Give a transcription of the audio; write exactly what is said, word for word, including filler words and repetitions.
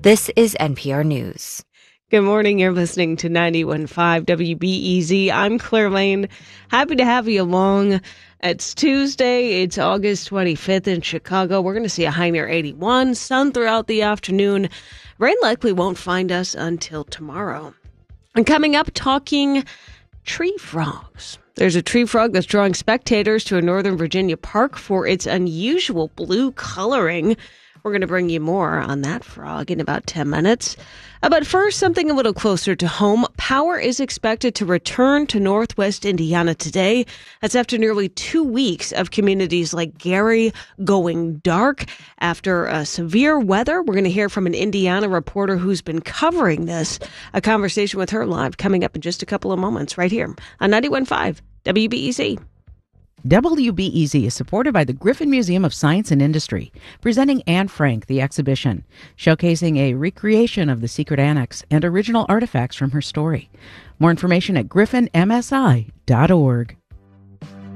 This is N P R News. Good morning. You're listening to ninety-one point five W B E Z. I'm Claire Lane. Happy to have you along. It's Tuesday. It's August twenty-fifth in Chicago. We're going to see a high near eighty-one. Sun throughout the afternoon. Rain likely won't find us until tomorrow. And coming up, talking tree frogs. There's a tree frog that's drawing spectators to a Northern Virginia park for its unusual blue coloring. We're going to bring you more on that frog in about ten minutes. Uh, but first, something a little closer to home. Power is expected to return to Northwest Indiana today. That's after nearly two weeks of communities like Gary going dark after uh, severe weather. We're going to hear from an Indiana reporter who's been covering this. A conversation with her live coming up in just a couple of moments right here on ninety-one point five W B E Z. W B E Z is supported by the Griffin Museum of Science and Industry, presenting Anne Frank, the exhibition, showcasing a recreation of the secret annex and original artifacts from her story. More information at griffin m s i dot org.